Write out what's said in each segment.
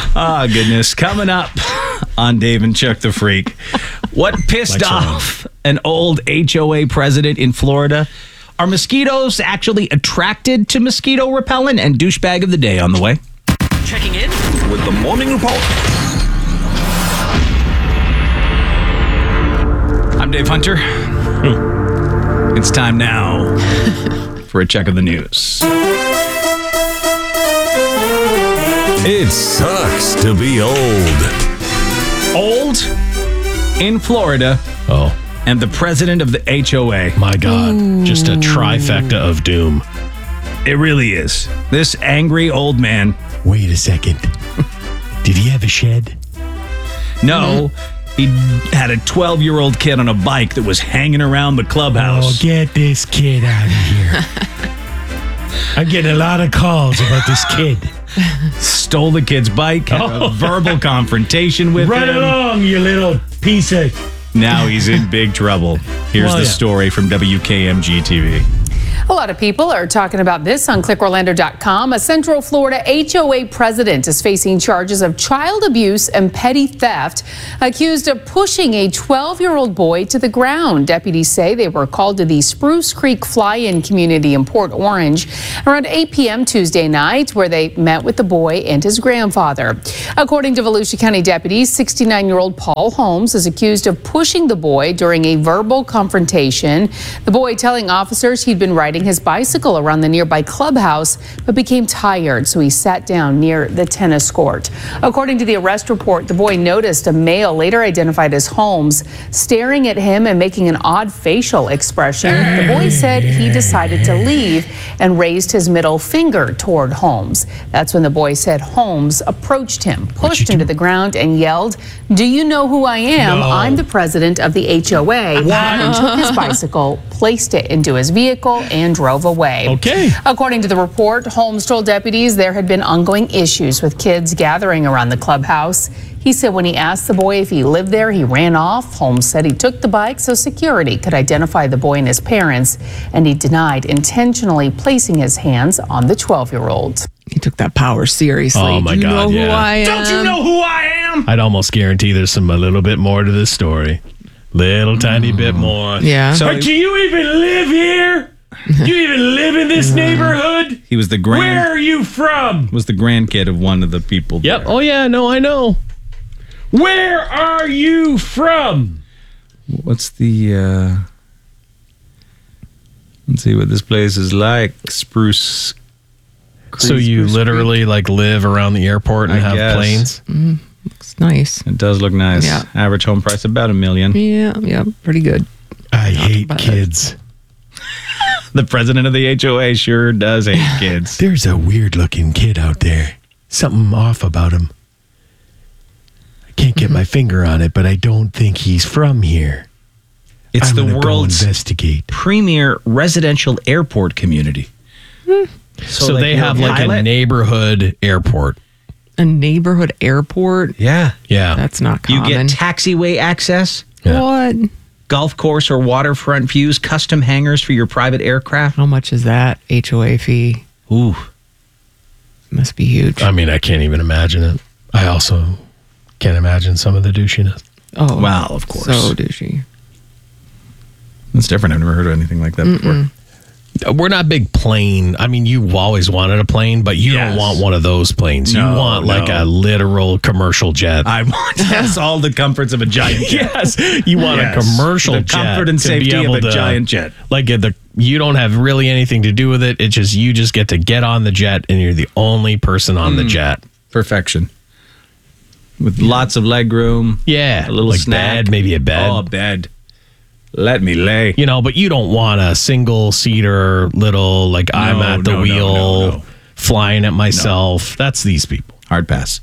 Oh, goodness. Coming up on Dave and Chuck the Freak. What pissed off an old HOA president in Florida? Are mosquitoes actually attracted to mosquito repellent? And douchebag of the day on the way. Checking in with the morning report. I'm Dave Hunter. It's time now for a check of the news. It sucks to be old. Old in Florida. Oh, and the president of the HOA. my God. Just a trifecta of doom. It really is. This angry old man. Wait a second. Did he have a shed? No, he had a 12-year-old kid on a bike that was hanging around the clubhouse. Oh, get this kid out of here. I'm getting a lot of calls about this kid. Stole the kid's bike, had a verbal confrontation with Run him. along, you little piece of... Now he's in big trouble. Here's the story from WKMG TV. A lot of people are talking about this on clickorlando.com. A Central Florida HOA president is facing charges of child abuse and petty theft, accused of pushing a 12-year-old boy to the ground. Deputies say they were called to the Spruce Creek Fly-In community in Port Orange around 8 p.m. Tuesday night, where they met with the boy and his grandfather. According to Volusia County deputies, 69-year-old Paul Holmes is accused of pushing the boy during a verbal confrontation. The boy telling officers he'd been riding his bicycle around the nearby clubhouse, but became tired, so he sat down near the tennis court. According to the arrest report, the boy noticed a male, later identified as Holmes, staring at him and making an odd facial expression. The boy said he decided to leave and raised his middle finger toward Holmes. That's when the boy said Holmes approached him, pushed him to the ground, and yelled, "Do you know who I am? No. I'm the president of the HOA." And took his bicycle, placed it into his vehicle, and drove away. Okay. According to the report, Holmes told deputies there had been ongoing issues with kids gathering around the clubhouse. He said when he asked the boy if he lived there, he ran off. Holmes said he took the bike so security could identify the boy and his parents, and he denied intentionally placing his hands on the 12-year-old. He took that power seriously. Oh, my Do you God, know who yeah. I am? Don't you know who I am? I'd almost guarantee there's a little bit more to this story. Little tiny bit more. Yeah. So But do you even live here? Do you even live in this neighborhood? he was the Where are you from? was the grandkid of one of the people Yep. there. Oh, yeah. No, I know. Where are you from? What's the let's see what this place is like. Spruce So you Spruce literally like live around the airport and I have guess. planes? It's nice. It does look nice. Yeah. Average home price about $1 million. Yeah, pretty good. I hate bad. kids. The president of the HOA sure does hate kids. There's a weird looking kid out there. Something off about him. I can't get my finger on it, but I don't think he's from here. It's I'm the gonna go world's investigate. premier residential airport community. So like they you're have like a pilot? neighborhood airport. A neighborhood airport? Yeah. Yeah. That's not You common. get taxiway access, Yeah. What? golf course or waterfront views, custom hangars for your private aircraft. How much is that HOA fee? Ooh. Must be huge. I mean, I can't even imagine it. I also can't imagine some of the douchiness. Oh, Well, of course. So douchey. That's different. I've never heard of anything like that before. We're not big plane. I mean, you always wanted a plane, but you Yes. don't want one of those planes. No, you want like no. a literal commercial jet. I want yes, all the comforts of a giant jet. Yes, you want Yes. a commercial The jet. comfort and to be safety of able a to- giant jet. Like you don't have really anything to do with it. It's just you just get to get on the jet, and you're the only person on the jet. Perfection. With lots of leg room. Yeah, A little like snack. bed, maybe a bed. Oh, a bed. Let me lay. You know, but you don't want a single seater little like I'm No, at the no, wheel no. flying it myself. That's these people. Hard pass.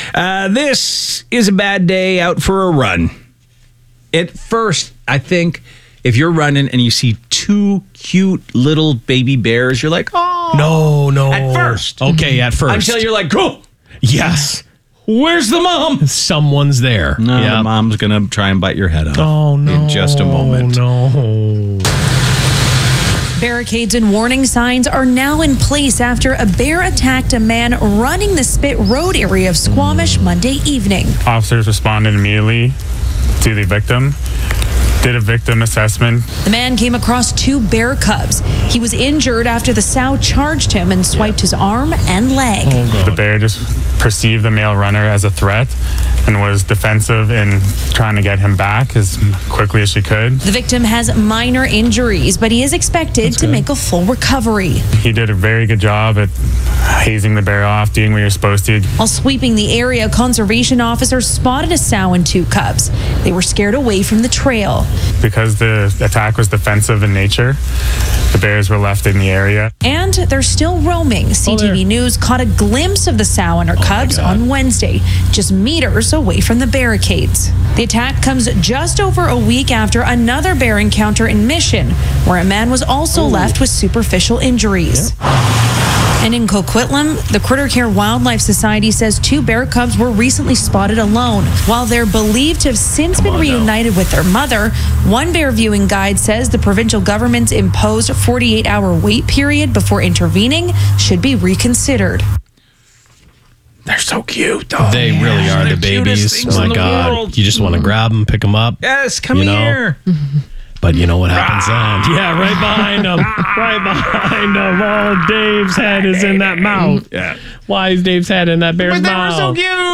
This is a bad day out for a run. At first, I think if you're running and you see two cute little baby bears, you're like, oh. No. At first. Okay, at first. Until you're like, oh, yes. where's the mom? Someone's there. No, Yep. the mom's going to try and bite your head off. Oh, no. In just a moment. No. Barricades and warning signs are now in place after a bear attacked a man running the Spit Road area of Squamish Monday evening. Officers responded immediately to the victim, did a victim assessment. The man came across 2 bear cubs. He was injured after the sow charged him and swiped his arm and leg. The bear just perceived the male runner as a threat and was defensive in trying to get him back as quickly as she could. The victim has minor injuries, but he is expected to make a full recovery. He did a very good job at hazing the bear off, doing what you're supposed to. While sweeping the area, conservation officers spotted a sow and 2 cubs. They were scared away from the trail. Because the attack was defensive in nature, the bears were left in the area. And they're still roaming. CTV News caught a glimpse of the sow and her cubs on Wednesday, just meters away from the barricades. The attack comes just over a week after another bear encounter in Mission, where a man was also left with superficial injuries. And in Coquitlam, the Critter Care Wildlife Society says 2 bear cubs were recently spotted alone. While they're believed to have since been reunited with their mother, one bear viewing guide says the provincial government's imposed 48-hour wait period before intervening should be reconsidered. They're so cute, though. They Yeah, really are they're the cutest babies. things My in the God. world. You just want to grab them, pick them up. Yes, come You know? here. But you know what happens then? Yeah, right behind them. Right behind them. Oh, Dave's head is in that mouth. Yeah. Why is Dave's head in that bear's But they were mouth?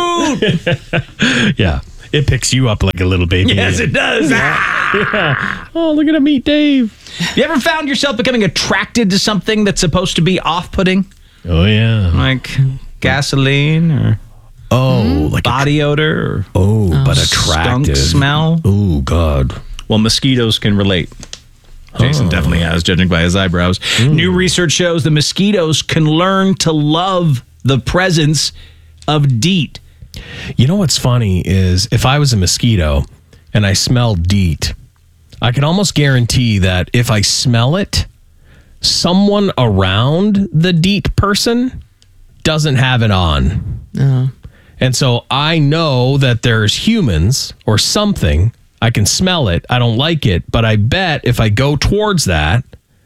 so cute. Yeah. It picks you up like a little baby. Yes, it does. Yeah. Oh, look at him eat Dave. You ever found yourself becoming attracted to something that's supposed to be off-putting? Oh, yeah. Like gasoline or Like body odor or but skunk attractive. smell? Oh, God. Well, mosquitoes can relate. Jason definitely has, judging by his eyebrows. New research shows the mosquitoes can learn to love the presence of DEET. You know what's funny is if I was a mosquito and I smelled DEET, I can almost guarantee that if I smell it, someone around the DEET person doesn't have it on. And so I know that there's humans or something. I can smell it. I don't like it. But I bet if I go towards that,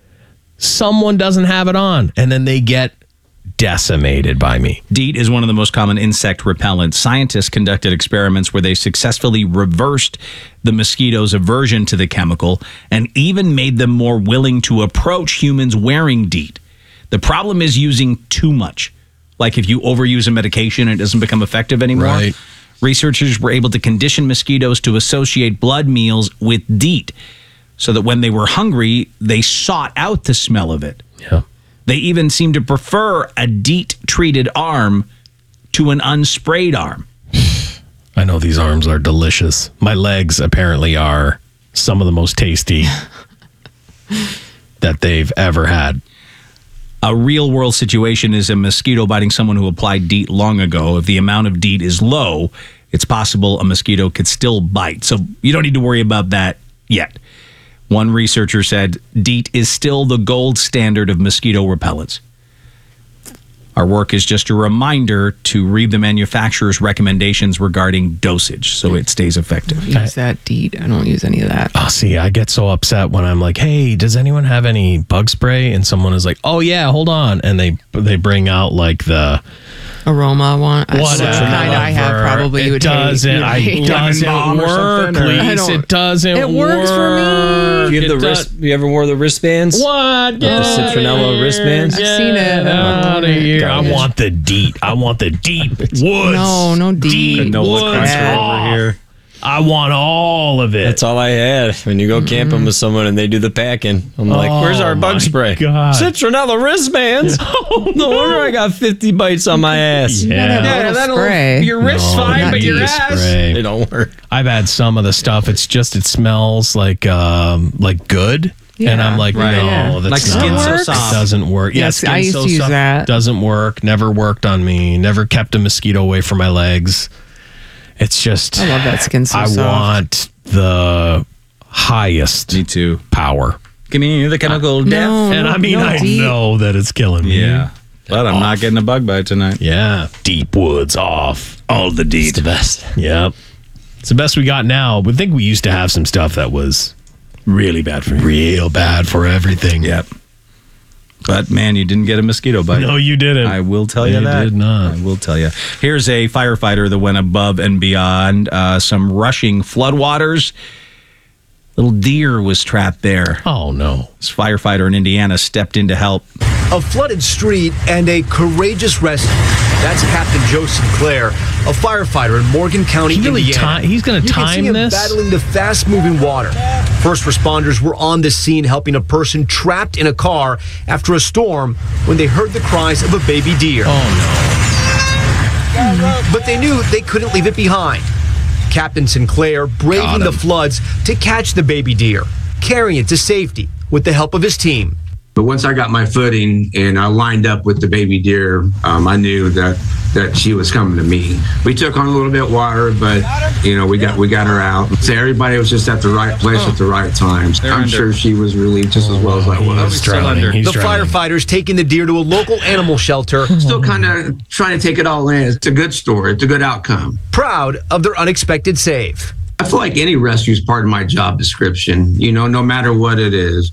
someone doesn't have it on. And then they get decimated by me. DEET is one of the most common insect repellents. Scientists conducted experiments where they successfully reversed the mosquitoes' aversion to the chemical and even made them more willing to approach humans wearing DEET. The problem is using too much. Like if you overuse a medication, it doesn't become effective anymore. Right. Researchers were able to condition mosquitoes to associate blood meals with DEET so that when they were hungry, they sought out the smell of it. Yeah. They even seem to prefer a DEET-treated arm to an unsprayed arm. I know these arms are delicious. My legs apparently are some of the most tasty that they've ever had. A real-world situation is a mosquito biting someone who applied DEET long ago. If the amount of DEET is low, it's possible a mosquito could still bite. So you don't need to worry about that yet. One researcher said DEET is still the gold standard of mosquito repellents. Our work is just a reminder to read the manufacturer's recommendations regarding dosage so it stays effective. Use that DEET. I don't use any of that. Oh, see, I get so upset when I'm like, hey, does anyone have any bug spray? And someone is like, oh, yeah, hold on. And they bring out like the Aroma one. whatever. Kind I have probably. You would doesn't. hate. It doesn't Balm or work, something, or- I please. don't- It doesn't It works for me. You have the It wrist. You ever wore the wristbands? What? The citronella wristbands? I've seen it. Out of here. I Garbage. want the DEET. I want the DEET woods. No DEET. No Woods country off. over here. I want all of it. That's all I had. When you go camping with someone and they do the packing, I'm like, "Where's our my bug spray? God. Citronella wristbands. No wonder I got 50 bites on my ass. You gotta have a little spray. Your wrist's No, fine, not but your DEET ass. spray. They don't work. I've had some of the stuff. It's just it smells like good, and I'm like, Right. no, Yeah. that's Like not. skin so It soft. doesn't work. Yes, Skin I used so to use soft that. Doesn't work. Never worked on me. Never kept a mosquito away from my legs. It's just I love that skin so I soft. want the highest Me too. power, Give me the chemical death. No, and I mean no I DEET. know that it's killing me. Yeah. But I'm not getting a bug bite tonight. Yeah. Deep woods off. All the DEET. It's the best. Yep. It's the best we got now. We think we used to have some stuff that was Really bad for you. real bad for everything. Yep. But, man, you didn't get a mosquito bite. No, you didn't. I will tell you that. You did not. I will tell you. Here's a firefighter that went above and beyond. Some rushing floodwaters. Little deer was trapped there. Oh, no. This firefighter in Indiana stepped in to help. A flooded street and a courageous rescue. That's Captain Joe Sinclair, a firefighter in Morgan County, Indiana. He's going to time You can see him this? battling the fast-moving water. First responders were on the scene helping a person trapped in a car after a storm when they heard the cries of a baby deer. Oh, But they knew they couldn't leave it behind. Captain Sinclair braving the floods to catch the baby deer, carrying it to safety with the help of his team. But once I got my footing and I lined up with the baby deer, I knew that she was coming to me. We took on a little bit of water, but we got her out. So everybody was just at the right place at the right time. I'm sure she was relieved just as well as I was. The firefighters taking the deer to a local animal shelter. Still kind of trying to take it all in. It's a good story. It's a good outcome. Proud of their unexpected save. I feel like any rescue is part of my job description, no matter what it is.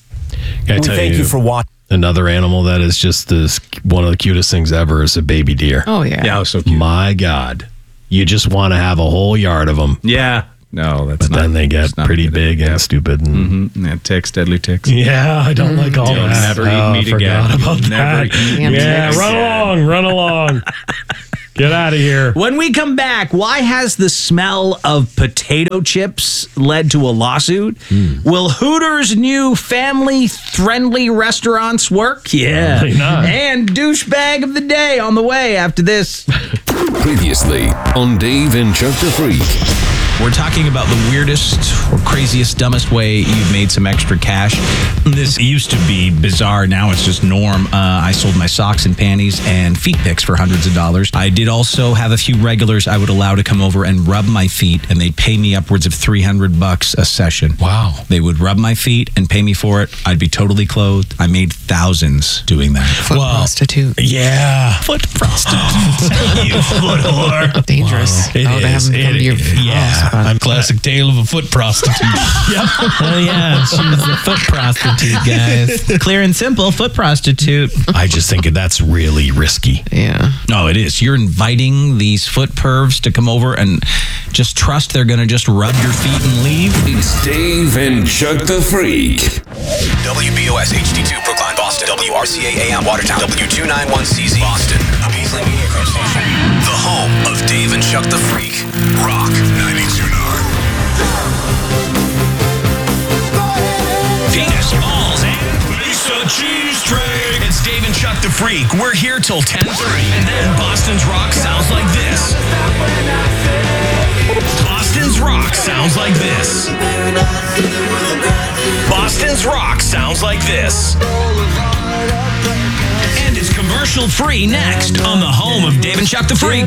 Thank you for watching. Another animal that is just one of the cutest things ever is a baby deer. Oh, yeah. Yeah, it was so cute. My God. You just want to have a whole yard of them. Yeah. No, that's but not. then they get pretty big and stupid. And, Yeah, ticks, deadly ticks. Yeah, I don't like all You'll that. never eat meat again. About You'll never that. eat meat Yeah, again. run along. Get out of here. When we come back, why has the smell of potato chips led to a lawsuit? Will Hooters' new family-friendly restaurants work? Yeah. Probably not. And douchebag of the day on the way after this. Previously on Dave and Chuck the Freak. We're talking about the weirdest or craziest, dumbest way you've made some extra cash. This used to be bizarre. Now it's just norm. I sold my socks and panties and feet pics for hundreds of dollars. I did also have a few regulars I would allow to come over and rub my feet, and they'd pay me upwards of $300 a session. Wow. They would rub my feet and pay me for it. I'd be totally clothed. I made thousands doing that. Foot prostitute. Yeah. Foot prostitute. You foot whore. Dangerous. It to have is. them come to your house. I'm classic tale of a foot prostitute. Yep. Oh, yeah. She's a foot prostitute, guys. Clear and simple, foot prostitute. I just think that's really risky. Yeah. No, it is. You're inviting these foot pervs to come over and just trust they're going to just rub your feet and leave? It's Dave and Chuck the Freak. WBOS HD2 Brookline, Boston. WRCA AM Watertown. W291CZ Boston. A Beasley Media Group station. The home of Dave and Chuck the Freak. Rock 92.9. Penis, balls, and Lisa Cheese Tray. It's Dave and Chuck the Freak. We're here till 10:30. And then Boston's Rock sounds like this. Boston's Rock sounds like this. Boston's Rock sounds like this. And it's commercial free next on the home of Dave and Chuck the Freak.